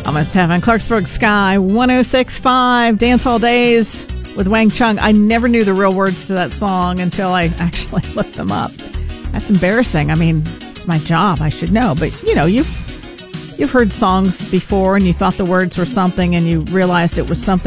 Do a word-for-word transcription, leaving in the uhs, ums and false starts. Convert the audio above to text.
Almost heaven. Clarksburg Sky, one oh six point five, Dance Hall Days with Wang Chung. I never knew the real words to that song until I actually looked them up. That's embarrassing. I mean, it's my job. I should know. But, you know, you, you've heard songs before and you thought the words were something and you realized it was something